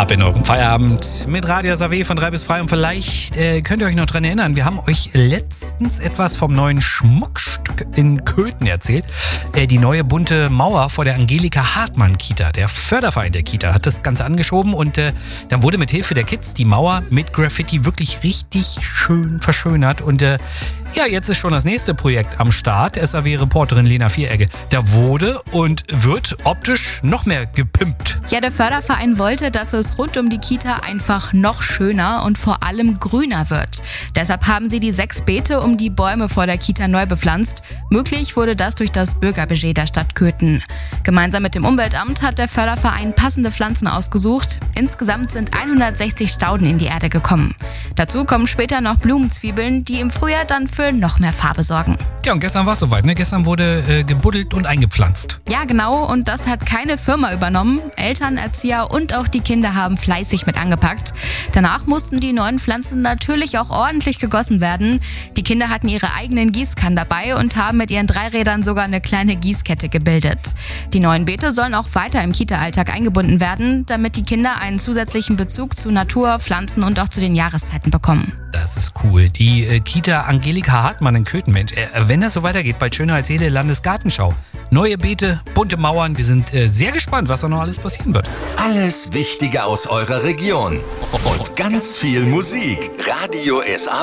Ab in eurem Feierabend mit Radio SAW von 3 bis 3 und vielleicht könnt ihr euch noch dran erinnern, wir haben euch letztens etwas vom neuen Schmuckstück in Köthen erzählt. Die neue bunte Mauer vor der Angelika-Hartmann-Kita. Der Förderverein der Kita hat das Ganze angeschoben und dann wurde mit Hilfe der Kids die Mauer mit Graffiti wirklich richtig schön verschönert und jetzt ist schon das nächste Projekt am Start. SAW-Reporterin Lena Vieregge. Da wurde und wird optisch noch mehr gepimpt. Ja, der Förderverein wollte, dass es rund um die Kita einfach noch schöner und vor allem grüner wird. Deshalb haben sie die 6 Beete um die Bäume vor der Kita neu bepflanzt. Möglich wurde das durch das Bürgerbudget der Stadt Köthen. Gemeinsam mit dem Umweltamt hat der Förderverein passende Pflanzen ausgesucht. Insgesamt sind 160 Stauden in die Erde gekommen. Dazu kommen später noch Blumenzwiebeln, die im Frühjahr dann für noch mehr Farbe sorgen. Ja, und gestern war es soweit, ne? Gestern wurde gebuddelt und eingepflanzt. Ja, genau. Und das hat keine Firma übernommen. Eltern, Erzieher und auch die Kinder haben fleißig mit angepackt. Danach mussten die neuen Pflanzen natürlich auch ordentlich gegossen werden. Die Kinder hatten ihre eigenen Gießkannen dabei und haben mit ihren 3 Rädern sogar eine kleine Gießkette gebildet. Die neuen Beete sollen auch weiter im Kita-Alltag eingebunden werden, damit die Kinder einen zusätzlichen Bezug zu Natur, Pflanzen und auch zu den Jahreszeiten bekommen. Das ist cool. Die Kita Angelika Hartmann in Köthen, Mensch, wenn das so weitergeht, bald schöner als jede Landesgartenschau. Neue Beete, bunte Mauern, wir sind sehr gespannt, was da noch alles passieren wird. Alles Wichtige aus eurer Region und ganz viel Musik. Radio SAW.